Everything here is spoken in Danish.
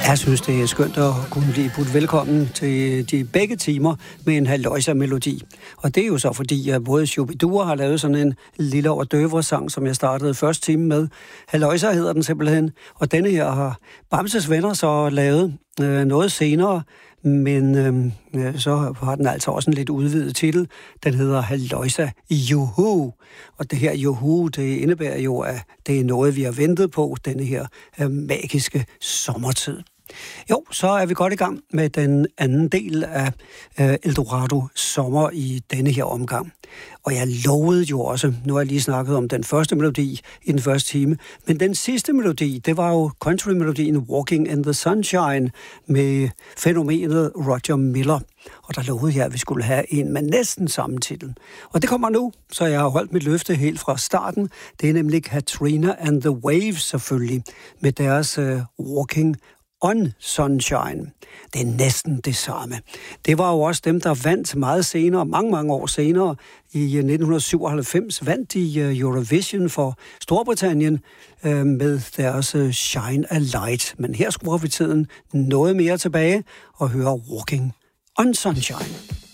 Jeg synes, det er skønt at kunne blive budt velkommen til de begge timer med en halløjsa-melodi. Og det er jo så fordi, at både Shubidua har lavet sådan en lille overdøver-sang, som jeg startede første time med. Halløjsa hedder den simpelthen. Og denne her har Bamses Venner så lavet noget senere, men så har den altså også en lidt udvidet titel. Den hedder Halløjsa Juhu. Og det her Juhu, det indebærer jo, at det er noget, vi har ventet på, denne her magiske sommertid. Jo, så er vi godt i gang med den anden del af Eldorado Sommer i denne her omgang. Og jeg lovede jo også, nu har jeg lige snakket om den første melodi i den første time, men den sidste melodi, det var jo country-melodien Walking in the Sunshine med fænomenet Roger Miller. Og der lovede jeg, at vi skulle have en med næsten samme titel. Og det kommer nu, så jeg har holdt mit løfte helt fra starten. Det er nemlig Katrina and the Waves selvfølgelig, med deres Walking on Sunshine. Det er næsten det samme. Det var jo også dem, der vandt meget senere, mange år senere, i 1997, vandt de Eurovision for Storbritannien med deres Shine a Light. Men her skruer vi tiden noget mere tilbage og hører Walking on Sunshine.